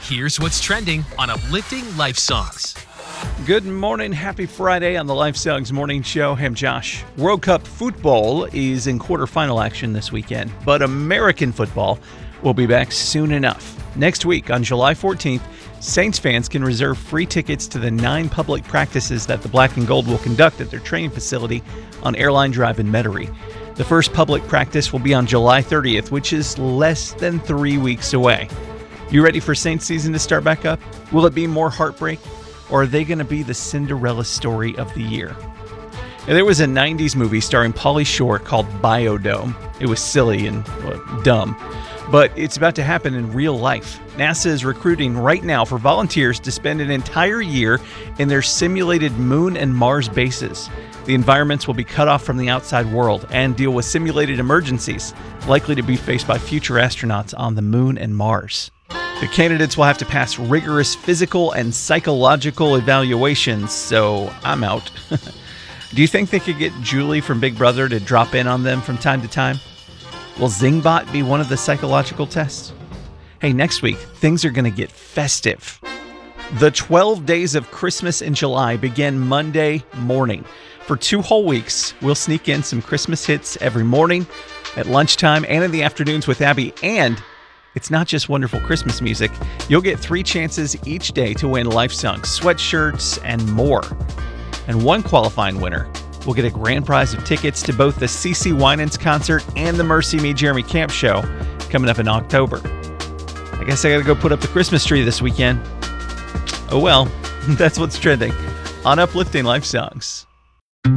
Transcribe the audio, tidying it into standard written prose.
Here's what's trending on Uplifting Life Songs. Good morning. Happy Friday on the Life Songs Morning Show. I'm Josh. World Cup football is in quarterfinal action this weekend, but American football will be back soon enough. Next week, on July 14th, Saints fans can reserve free tickets to the 9 public practices that the Black and Gold will conduct at their training facility on Airline Drive in Metairie. The first public practice will be on July 30th, which is less than 3 weeks away. You ready for Saints season to start back up? Will it be more heartbreak? Or are they going to be the Cinderella story of the year? Now, there was a 90s movie starring Pauly Shore called Biodome. It was silly and dumb, but it's about to happen in real life. NASA is recruiting right now for volunteers to spend an entire year in their simulated Moon and Mars bases. The environments will be cut off from the outside world and deal with simulated emergencies likely to be faced by future astronauts on the Moon and Mars. The candidates will have to pass rigorous physical and psychological evaluations, so I'm out. Do you think they could get Julie from Big Brother to drop in on them from time to time? Will Zingbot be one of the psychological tests? Hey, next week, things are going to get festive. The 12 days of Christmas in July begin Monday morning. For 2 whole weeks, we'll sneak in some Christmas hits every morning, at lunchtime, and in the afternoons with Abby. And it's not just wonderful Christmas music. You'll get 3 chances each day to win Life Songs, sweatshirts, and more. And one qualifying winner will get a grand prize of tickets to both the CeCe Winans concert and the Mercy Me Jeremy Camp show coming up in October. I guess I gotta go put up the Christmas tree this weekend. Oh well, that's what's trending on Uplifting Life Songs.